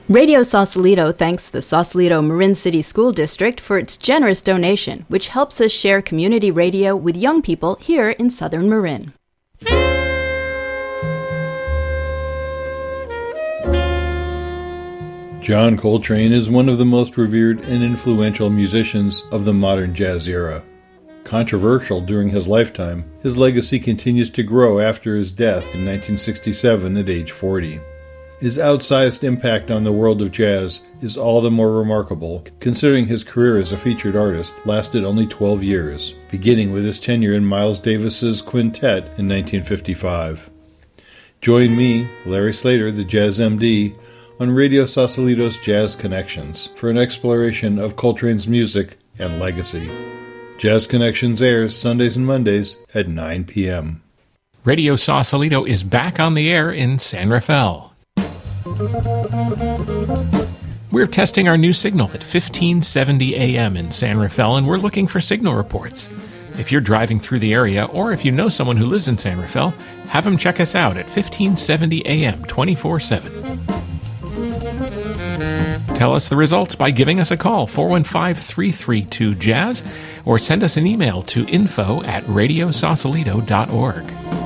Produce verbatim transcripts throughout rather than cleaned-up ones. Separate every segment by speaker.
Speaker 1: Radio Sausalito thanks the Sausalito Marin City School District for its generous donation, which helps us share community radio with young people here in Southern Marin.
Speaker 2: John Coltrane is one of the most revered and influential musicians of the modern jazz era. Controversial during his lifetime, his legacy continues to grow after his death in nineteen sixty-seven at age forty. His outsized impact on the world of jazz is all the more remarkable, considering his career as a featured artist lasted only twelve years, beginning with his tenure in Miles Davis's quintet in nineteen fifty-five. Join me, Larry Slater, the Jazz M D, on Radio Sausalito's Jazz Connections for an exploration of Coltrane's music and legacy. Jazz Connections airs Sundays and Mondays at nine p.m.
Speaker 3: Radio Sausalito is back on the air in San Rafael. We're testing our new signal at fifteen seventy A M in San Rafael, and we're looking for signal reports. If you're driving through the area, or if you know someone who lives in San Rafael, have them check us out at fifteen seventy A M twenty-four seven. Tell us the results by giving us a call, four one five, three three two, jazz, or send us an email to info at radio sausalito dot org.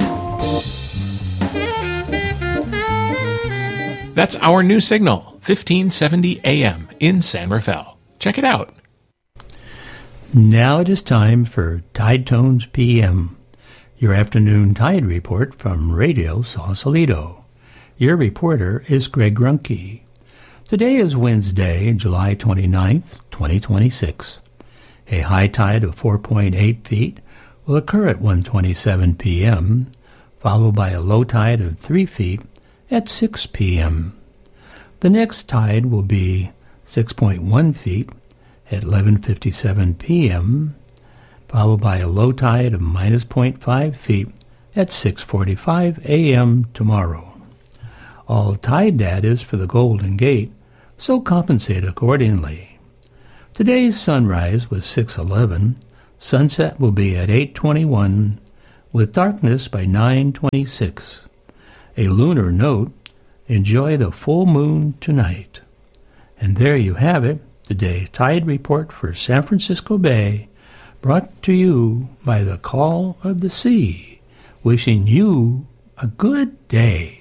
Speaker 3: That's our new signal, fifteen seventy A M in San Rafael. Check it out.
Speaker 4: Now it is time for Tide Tones P M, your afternoon tide report from Radio Sausalito. Your reporter is Greg Runke. Today is Wednesday, July twenty-ninth, twenty twenty-six. A high tide of four point eight feet will occur at one twenty-seven p.m., followed by a low tide of three feet at six p.m. The next tide will be six point one feet at eleven fifty-seven p.m., followed by a low tide of minus zero point five feet at six forty-five a.m. tomorrow. All tide data is for the Golden Gate, so compensate accordingly. Today's sunrise was six eleven, sunset will be at eight twenty-one, with darkness by nine twenty-six. A lunar note, enjoy the full moon tonight. And there you have it, today's tide report for San Francisco Bay, brought to you by the Call of the Sea, wishing you a good day.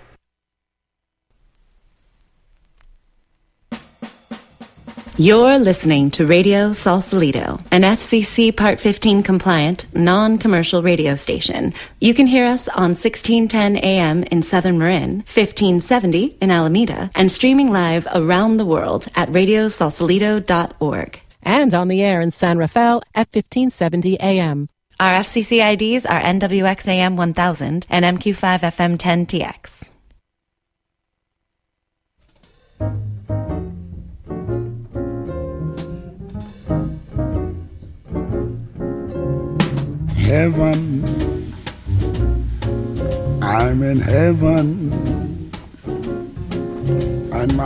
Speaker 5: You're listening to Radio Sausalito, an F C C Part fifteen compliant, non-commercial radio station. You can hear us on sixteen ten A M in Southern Marin, fifteen seventy in Alameda, and streaming live around the world at radio sausalito dot org.
Speaker 6: And on the air in San Rafael at fifteen seventy A M.
Speaker 5: Our F C C I Ds are N W X A M one thousand and M Q five F M ten T X.
Speaker 7: Heaven, I'm in heaven, and my